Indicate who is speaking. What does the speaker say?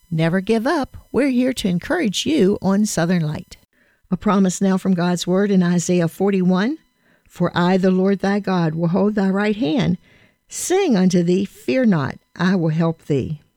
Speaker 1: Never give up. We're here to encourage you on Southern Light. A promise now from God's Word in Isaiah 41. For I, the Lord thy God, will hold thy right hand. Sing unto thee, fear not, I will help thee.